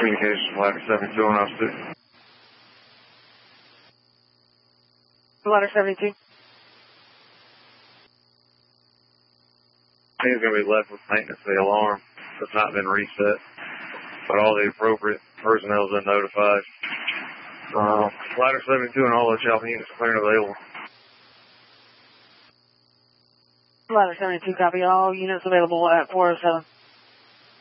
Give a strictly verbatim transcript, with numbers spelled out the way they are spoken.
Communications, ladder seventy-two on altitude. Ladder seventy-two. He's going to be left with maintenance. The alarm has not been reset, but all the appropriate personnel has been notified. Uh, ladder seventy-two and all those Alpha units are clear and available. Ladder seventy-two, copy. All units available at four oh seven.